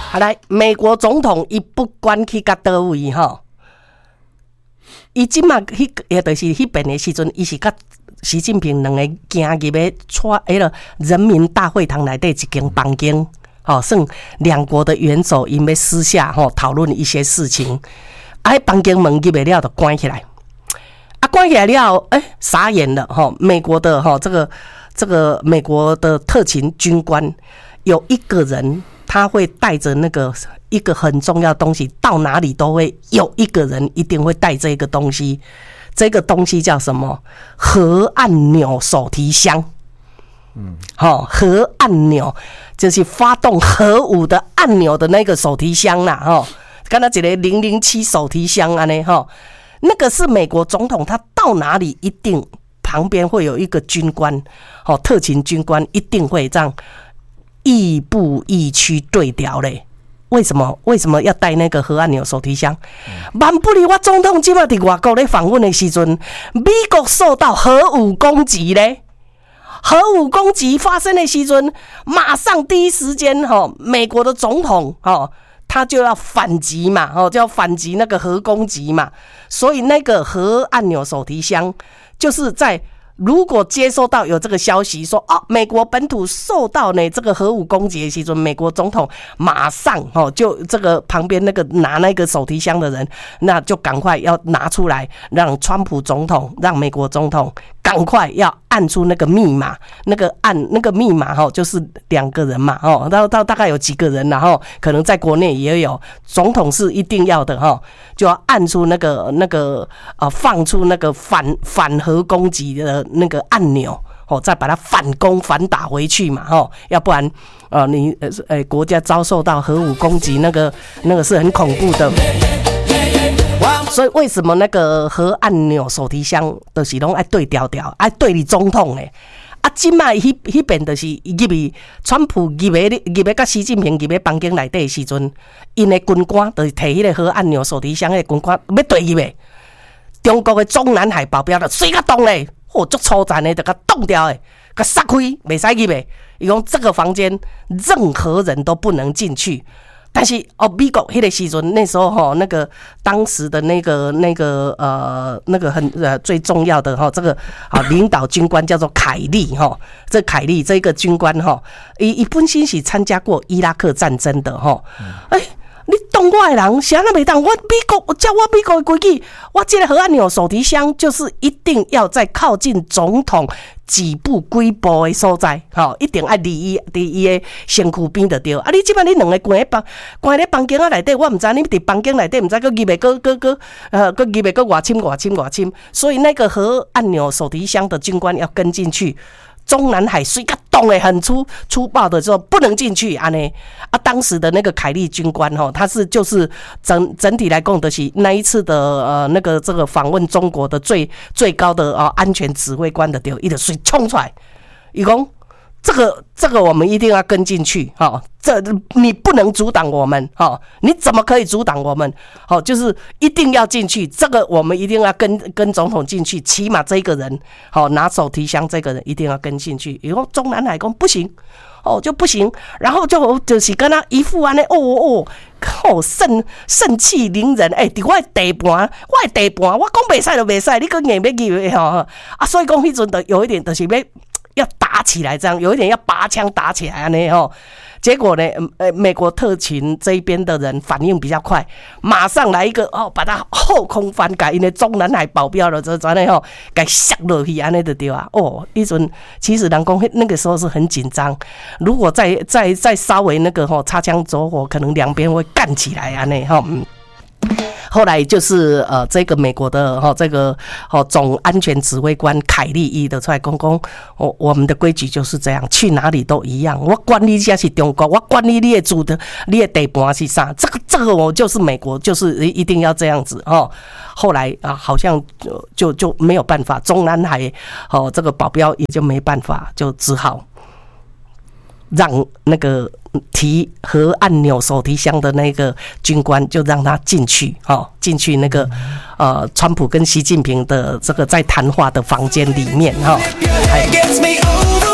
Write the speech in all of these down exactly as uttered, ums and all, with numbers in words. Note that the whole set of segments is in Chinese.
好来，美国总统伊不管去到倒位吼，伊即马迄也就是迄边的时阵，伊是甲习近平两个行入要带迄个人民大会堂内底一间房间，吼，算两国的元首因要私下吼讨论一些事情，啊，迄房间门入不了就关起来，啊，关起来了，哎、欸，傻眼了吼，美国的吼这个这个美国的特勤军官有一个人。他会带着那个一个很重要的东西，到哪里都会有一个人一定会带这个东西。这个东西叫什么？核按钮手提箱。嗯，好、哦，核按钮就是发动核武的按钮的那个手提箱啦，哈、哦，刚才一个零零七手提箱啊呢，哈，那个是美国总统，他到哪里一定旁边会有一个军官，哦，特勤军官一定会这样。亦步亦趋对调嘞，为什么？为什么要带那个核按钮手提箱？万不利我总统今麦伫外国咧访问的时阵，美国受到核武攻击咧，核武攻击发生的时阵，马上第一时间哈，美国的总统哈，他就要反击嘛，哈，就要反击那个核攻击嘛，所以那个核按钮手提箱就是在。如果接收到有这个消息说哦，美国本土受到呢这个核武攻击的时候，美国总统马上哦就这个旁边那个拿那个手提箱的人，那就赶快要拿出来，让川普总统，让美国总统赶快要按出那个密码，那个按那个密码哈，就是两个人嘛哦，到到大概有几个人，然后可能在国内也有，总统是一定要的哈，就要按出那个那个呃放出那个反反核攻击的。那个按钮哦，再把它反攻反打回去嘛，哦，要不然呃你呃呃国家遭受到核武攻击，那个那个是很恐怖的。所以为什么那个核按钮手提箱就是拢爱对调调，爱对你总统诶？啊，今麦迄迄边就是入去，川普入去入去甲习近平入去房间内底的时阵，因的军官就是摕迄个核按钮手提箱的军官要对入去，中国的中南海保镖就水甲动咧。哦，足粗残的，就给冻掉诶，给杀开，袂使入诶。伊讲这个房间任何人都不能进去。但是哦，美国迄个时阵，那时候哈、哦，那个当时的那个那个呃那个很呃最重要的哈、哦，这个啊领导军官叫做凯利哈、哦，这凯利这个军官哈，伊伊本身是参加过伊拉克战争的哈，哎、嗯。欸你动我的人，谁那没当？我美国，叫我美国的规矩，我这个核按钮手提箱就是一定要在靠近总统几步几步的所在，吼，一定要离伊伫伊的身躯边就对。啊，你即摆你两个关喺房关喺房间啊内底，我唔知你伫房间内底唔知佮入嚟，佮佮佮呃佮入嚟佮外侵外侵外侵，所以那个核按钮手提箱的军官要跟进去。中南海水甲冻诶很粗粗暴的时候不能进去安尼啊，当时的那个凯利军官吼，他是就是整整体来讲的是那一次的呃那个这个访问中国的最最高的啊、呃、安全指挥官的对，伊就水冲出来，伊讲这个这个我们一定要跟进去哈、哦，这你不能阻挡我们哈、哦，你怎么可以阻挡我们？好、哦，就是一定要进去，这个我们一定要跟跟总统进去，起码这个人好、哦、拿手提箱这个人一定要跟进去。以后中南海讲不行哦就不行，然后就就是跟他一副安尼哦哦哦盛盛气凌人哎，伫、欸、我的地盘，我的地盘，我讲袂使就袂使，你个硬要入吼啊，所以讲迄阵就有一点就是要。要打起来，这样有一点要拔枪打起来呢吼。结果呢，呃，美国特勤这一边的人反应比较快，马上来一个哦，把他后空翻改，因为中南海保镖了，这这呢吼，给下落去安尼就对啊。哦，一阵其实人讲那个时候是很紧张，如果再再再稍微那个吼擦枪走火，可能两边会干起来安尼吼。嗯后来就是呃，这个美国的哈、哦、这个哦总安全指挥官凯利伊的出来讲讲，我我们的规矩就是这样，去哪里都一样。我管你家是中国，我管你你的主的你的地盘是啥，这个这个我就是美国，就是一定要这样子哦。后来啊，好像就就就没有办法，中南海哦这个保镖也就没办法，就只好让那个提核按钮手提箱的那个军官就让他进去，哦，进去那个呃，川普跟习近平的这个在谈话的房间里面，哈、哦。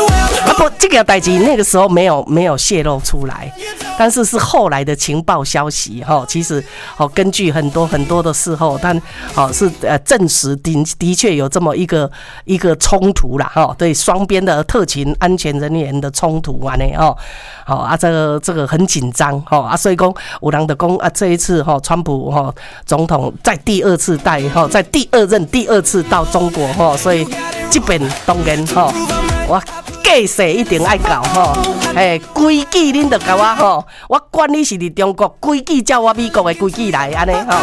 啊不，这个代志那个时候没有没有泄露出来，但是是后来的情报消息哈。其实哦，根据很多很多的事后，但哦是呃证实的的确有这么一个一个冲突啦哈，对双边的特勤安全人员的冲突啊呢哦，好啊这个这个很紧张哈啊，所以讲有人就讲啊这一次哈川普哈总统在第二次带哈在第二任第二次到中国哈，所以这边当然哈我。计势一定爱搞吼，诶，规矩恁着甲我吼，我管你是伫中国，规矩照我美国的规矩来安尼吼。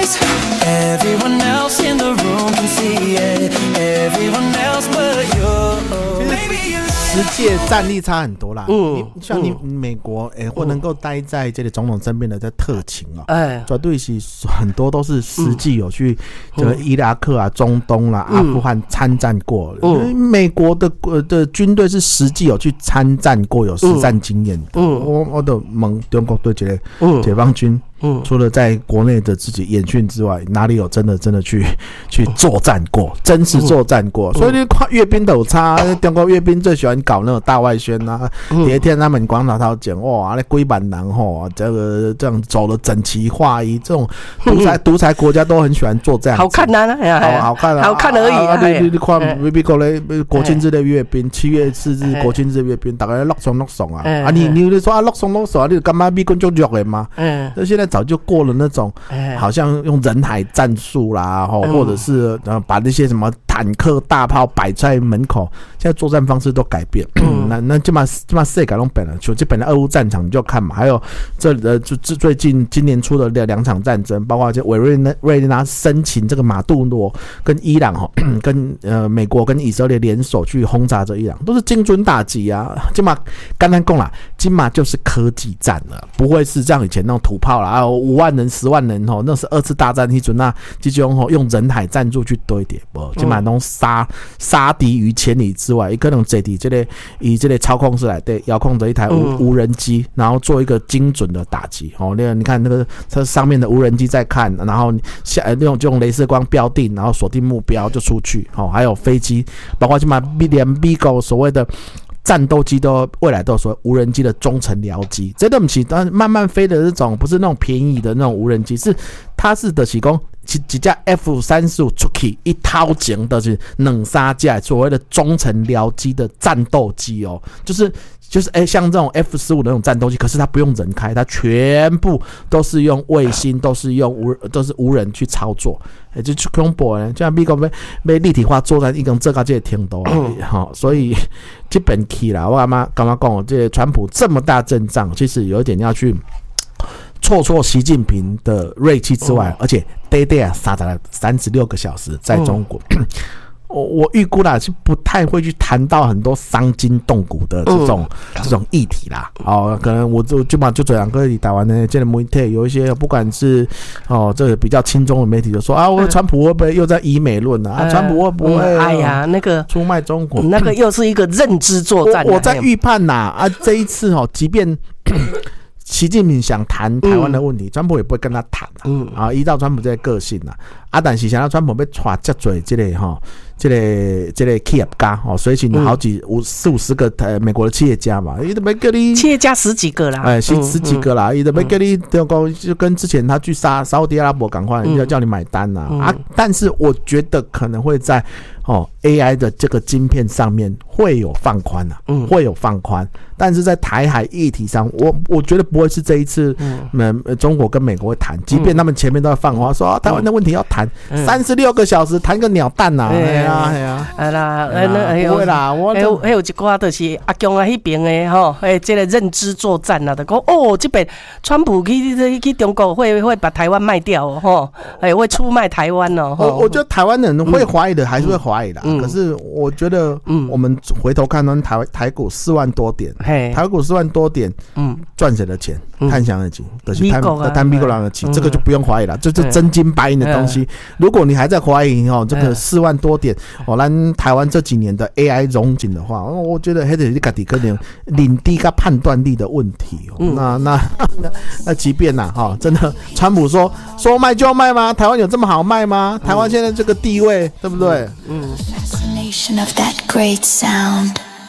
实际战力差很多啦， 嗯， 像你美国，诶、欸，或能够待在这个总统身边的这特勤啊，哎，绝对是很多都是实际有去这个伊拉克啊、中东啦、啊、阿富汗参战过。嗯，美国的的军队是实际有去参战过，有实战经验的。嗯，我我都问中国对这个解放军。嗯，除了在国内的自己演训之外，哪里有真的真的去去作战过，真实作战过？嗯、所以你看阅兵都有差，中国阅兵最喜欢搞那种大外宣啊，第一天他们广场头讲哇，那龟板男吼，这个这样走了整齐划一，这种独裁独裁国家都很喜欢做这样子， 好看啊， 好好看啊， 好看而已。 啊，你你你看美国嘞国庆日的阅兵，七月四日国庆日阅兵，大家落爽落爽啊，啊你你说啊落爽落爽啊，你干嘛美国就弱的吗？嗯，那现在。早就过了那种，好像用人海战术啦，或者是把那些什么坦克大炮摆在门口，现在作战方式都改变。那那这么这么世界都变了，就这本来俄乌战场你就看嘛，还有这呃就最近今年出的两场战争，包括这委瑞瑞纳申请这个马杜罗跟伊朗哈，跟呃美国跟以色列联手去轰炸这伊朗，都是精准打击啊。今嘛刚刚讲啦，今嘛就是科技战了，不会是像以前那种土炮啦。五万人、十万人吼，那是二次大战那阵那这种吼用人海战术去堆叠，不，基本上都杀杀敌于千里之外。也可能坐在这个以这个操控室来对遥控着一台无无人机，然后做一个精准的打击。哦，那个你看那个它上面的无人机在看，然后下用就用雷射光标定，然后锁定目标就出去。哦，还有飞机，包括基本上连 Bigo 所谓的。战斗机都未来都有说无人机的中程僚机，这都不是慢慢飞的这种，不是那种便宜的那种无人机，是它是的是讲几架 F 三十五出去一掏钱的是两三架所谓的中程僚机的战斗机哦，就是就是哎、欸，像这种 F 十五的那种战斗机，可是它不用人开，它全部都是用卫星，都是用无都是无人去操作，哎、欸，就去恐怖呢，就像美国被被立体化作战，已经做到这个程度了，哈，所以这本期啦，我干嘛干嘛讲，这个川普这么大阵仗，其实有一点要去。挫挫习近平的锐气之外，而且day day 啊杀了三十六个小时在中国。我我预估啦是不太会去谈到很多伤筋动骨的这种、嗯、这种议题啦。哦，可能我就就把就这两个台湾的这个媒体有一些不管是哦这个比较亲中的媒体就说啊，我川普会不会又在以美论啊？啊川普会不会、嗯、 哎呀那个出卖中国？ 那个又是一个认知作战。 我, 我在预判呐啊这一次哦，即便。习近平想谈台湾的问题，嗯、川普也不会跟他谈啊。嗯啊，依照川普这个个性啊，啊，但是想要川普被抓这嘴这类哈，这类这类企业家哦，随行好几五四五十个呃美国的企业家嘛，伊都没给你企业家十几个啦， 哎，十十几个啦，伊都没给你就讲就跟之前他去沙沙特阿拉伯赶快要叫你买单呐 啊, 嗯、啊，但是我觉得可能会在哦 A I 的这个晶片上面会有放宽啊，嗯，会有放宽，但是在台海议题上，我我觉得不会是这一次，嗯，中国跟美国会谈，即便他们前面都在放话说、啊、台湾的问题要谈三十六个小时，谈个鸟蛋呐、啊，哎呀哎呀， 哎啦，哎不会啦，我还有还有一寡就是阿强啊迄边的吼，哎，这个认知作战啊，就讲哦，这边川普去去中国会会把台湾卖掉哦，吼，哎，会出卖台湾哦。 我我觉得台湾人会怀疑的还是会怀疑的，嗯、可是我觉得，我们回头看到台台股四万多点，嗯、台股四万多点，嗯，赚谁的钱？贪翔的钱，就是贪贪美国人的钱，这个就不用怀疑了，这是真金白银的东西。如果你还在怀疑哦，这个四万多点，哦，咱台湾这几年的 A I 融景的话，我觉得还是你自己可能领地跟判断力的问题。嗯、那那那那即便呐、啊，哈，真的，川普说说卖就卖吗？台湾有这么好卖吗？台湾现在这个地位，对不对？嗯。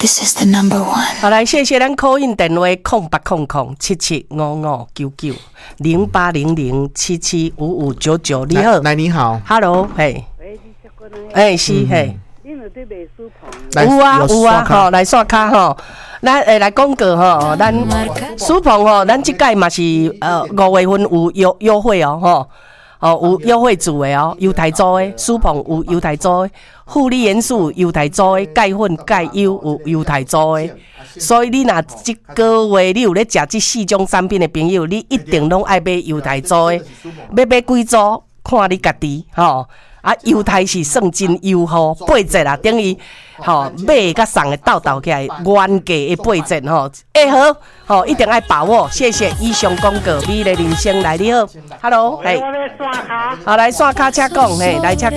This is the number one。 好，来谢谢咱call in电话空八空空七七五五九九零八零零七七五五九九。你好， 来你好 ，Hello， 嘿， 喂，你小哥呢？ 哎是嘿， 你有对卖书棚？ 有啊有啊，吼，来刷卡吼，咱诶来广告吼，咱书棚吼，咱即届嘛是呃五月份有优优惠哦，吼。哦，有优惠组的哦，优待组的，书棚有优待组的，护理元素优待组的，钙粉钙优有优待组的，所以你若即个月你有咧食即四种产品的朋友，你一定拢爱买优待组的，要买几组看你家己吼。啊，优待是算真优惠，八折啦，等于吼买甲送的斗斗起来，原价的八折吼。哎好，吼一定爱把握。谢谢以上广告，美丽人生来你好 ，Hello， 嘿， 我要刷卡。 好来刷卡请讲，嘿，来请。